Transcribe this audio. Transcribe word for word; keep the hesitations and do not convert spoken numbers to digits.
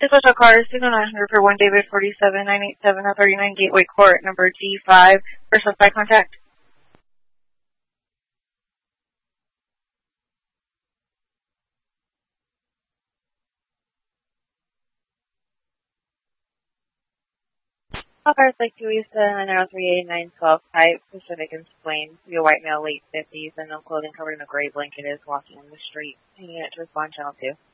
This Hotel Car, signal nine hundred for one David forty-seven nine eight seven thirty-nine Gateway Court, number G five, for supply contact. All cars like Teresa nine zero three eight nine twelve type, Pacific and Plains, to be a white male, late fifties, and no clothing covered in a gray blanket is walking on the street. Any unit to respond, channel two.